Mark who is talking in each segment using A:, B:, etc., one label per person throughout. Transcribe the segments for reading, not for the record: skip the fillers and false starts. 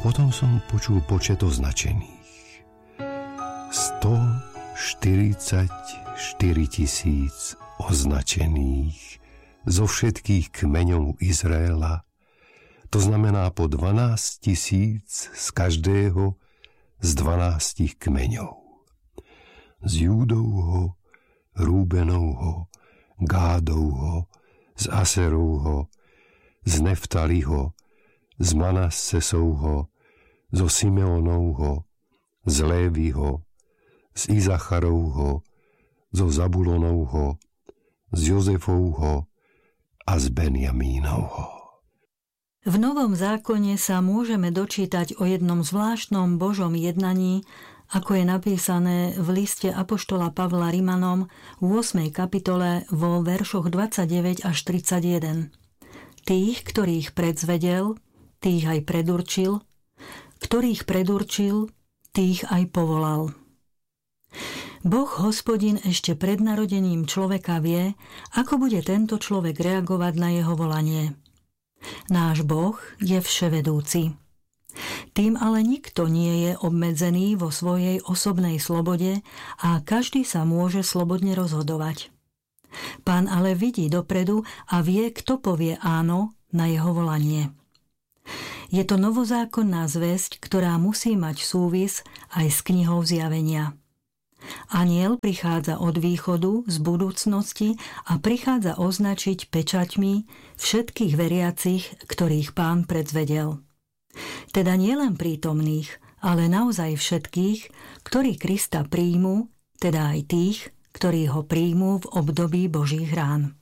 A: potom som počul počet označených. 144 000 označených zo všetkých kmeňov Izraela. To znamená po 12 000 z každého z 12 kmeňov. Z Júdovho, Rúbenovho, Gádovho, z Aserovho, z Neftaliho, z Manassesovho, zo Simeonovho, z Léviho, z Izacharovho, zo Zabulonovho, z Jozefovho a z Benjamínovho.
B: V Novom zákone sa môžeme dočítať o jednom zvláštnom Božom jednaní, ako je napísané v liste apoštola Pavla Rimanom v 8. kapitole vo veršoch 29 až 31. Tých, ktorých predzvedel, tých aj predurčil, ktorých predurčil, tých aj povolal. Boh Hospodin ešte pred narodením človeka vie, ako bude tento človek reagovať na jeho volanie. Náš Boh je vševedúci. Tým ale nikto nie je obmedzený vo svojej osobnej slobode a každý sa môže slobodne rozhodovať. Pán ale vidí dopredu a vie, kto povie áno na jeho volanie. Je to novozákonná zvesť, ktorá musí mať súvis aj s knihou Zjavenia. Anjel prichádza od východu, z budúcnosti a prichádza označiť pečaťmi všetkých veriacich, ktorých Pán predzvedel. Teda nielen prítomných, ale naozaj všetkých, ktorí Krista príjmu, teda aj tých, ktorí ho príjmú v období Božích rán.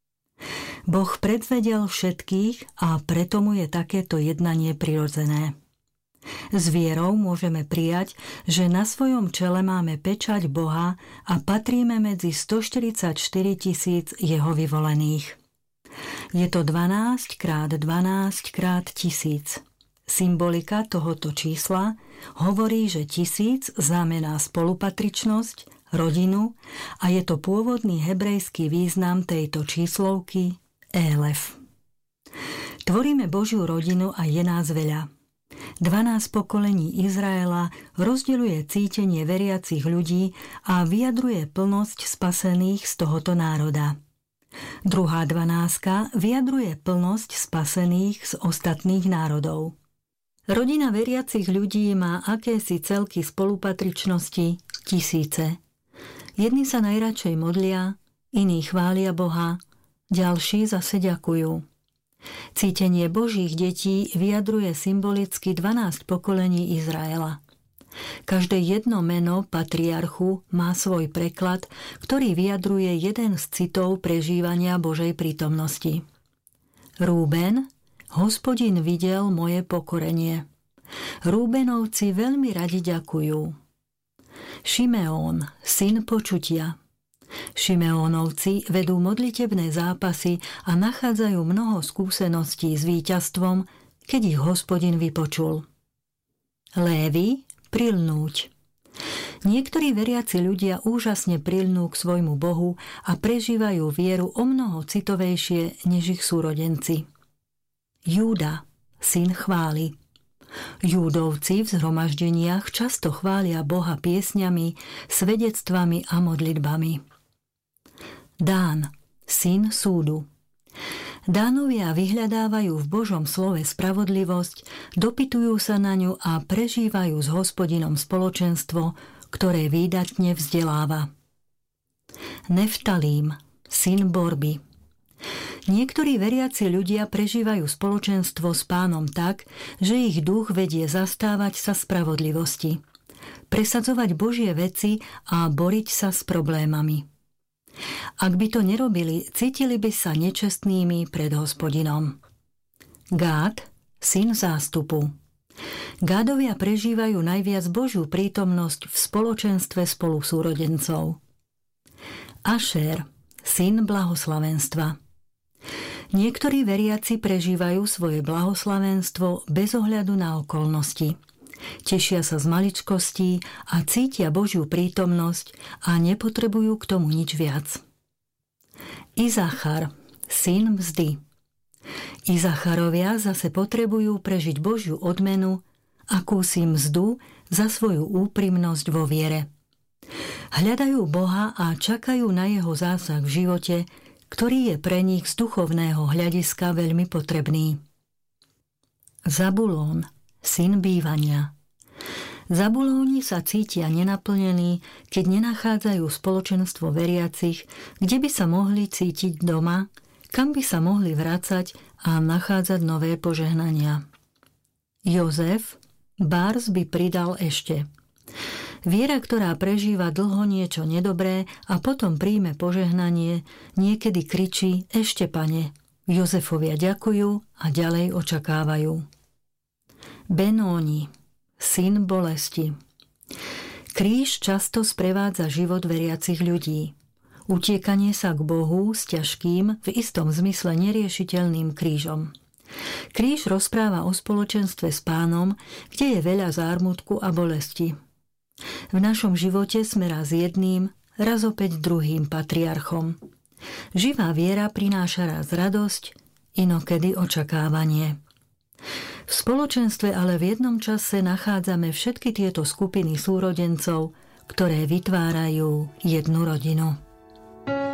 B: Boh predzvedel všetkých a preto mu je takéto jednanie prirodzené. S vierou môžeme prijať, že na svojom čele máme pečať Boha a patríme medzi 144 000 jeho vyvolených. Je to 12 krát 12 krát 1000. Symbolika tohoto čísla hovorí, že 1000 znamená spolupatričnosť, rodinu a je to pôvodný hebrejský význam tejto číslovky Élef. Tvoríme Božiu rodinu a je nás veľa. 12 pokolení Izraela rozdeľuje cítenie veriacich ľudí a vyjadruje plnosť spasených z tohoto národa. Druhá 12 vyjadruje plnosť spasených z ostatných národov. Rodina veriacich ľudí má akési celky spolupatričnosti tisíce. Jedni sa najradšej modlia, iní chvália Boha, ďalší zase ďakujú. Cítenie Božích detí vyjadruje symbolicky 12 pokolení Izraela. Každé jedno meno patriarchu má svoj preklad, ktorý vyjadruje jeden z citov prežívania Božej prítomnosti. Rúben, Hospodin videl moje pokorenie. Rúbenovci veľmi radi ďakujú. Šimeón, syn počutia. Šimeónovci vedú modlitebné zápasy a nachádzajú mnoho skúseností s víťazstvom, keď ich Hospodin vypočul. Lévi, prilnúť. Niektorí veriaci ľudia úžasne prilnú k svojmu Bohu a prežívajú vieru o mnoho citovejšie než ich súrodenci. Júda, syn chvály. Júdovci v zhromaždeniach často chvália Boha piesňami, svedectvami a modlitbami. Dán, syn súdu. Dánovia vyhľadávajú v Božom slove spravodlivosť, dopytujú sa na ňu a prežívajú s Hospodinom spoločenstvo, ktoré výdatne vzdeláva. Neftalím, syn Borby. Niektorí veriaci ľudia prežívajú spoločenstvo s Pánom tak, že ich duch vedie zastávať sa spravodlivosti, presadzovať Božie veci a boriť sa s problémami. Ak by to nerobili, cítili by sa nečestnými pred Hospodinom. Gád, syn zástupu. Gádovia prežívajú najviac Božiu prítomnosť v spoločenstve spolusúrodencov. Ašér, syn blahoslavenstva. Niektorí veriaci prežívajú svoje blahoslavenstvo bez ohľadu na okolnosti. Tešia sa z maličkostí a cítia Božiu prítomnosť a nepotrebujú k tomu nič viac. Izachar, syn mzdy. Izacharovia zase potrebujú prežiť Božiu odmenu akúsi mzdu za svoju úprimnosť vo viere. Hľadajú Boha a čakajú na jeho zásah v živote, ktorý je pre nich z duchovného hľadiska veľmi potrebný. Zabulón, syn bývania. Zabulóni sa cítia nenaplnení, keď nenachádzajú spoločenstvo veriacich, kde by sa mohli cítiť doma, kam by sa mohli vracať a nachádzať nové požehnania. Jozef, Bárs by pridal ešte. Viera, ktorá prežíva dlho niečo nedobré a potom príjme požehnanie, niekedy kričí ešte, Pane. Jozefovia ďakujú a ďalej očakávajú. Benóni, syn bolesti. Kríž často sprevádza život veriacich ľudí. Utiekanie sa k Bohu s ťažkým, v istom zmysle neriešiteľným krížom. Kríž rozpráva o spoločenstve s Pánom, kde je veľa zármutku a bolesti. V našom živote sme raz jedným, raz opäť druhým patriarchom. Živá viera prináša raz radosť, inokedy očakávanie. V spoločenstve ale v jednom čase nachádzame všetky tieto skupiny súrodencov, ktoré vytvárajú jednu rodinu.